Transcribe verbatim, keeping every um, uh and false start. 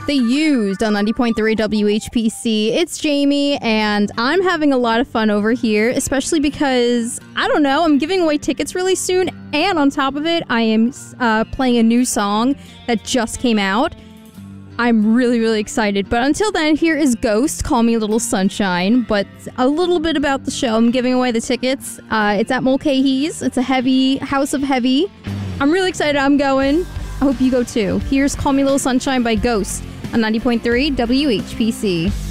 The Used on ninety point three W H P C. It's Jamie, and I'm having a lot of fun over here, especially because, I don't know, I'm giving away tickets really soon, and on top of it, I am uh, playing a new song that just came out. I'm really, really excited, but until then, here is Ghost, Call Me Little Sunshine, but a little bit about the show. I'm giving away the tickets. Uh, it's at Mulcahy's. It's a heavy, House of Heavy. I'm really excited. I'm going. I hope you go too. Here's Call Me Little Sunshine by Ghost on ninety point three W H P C.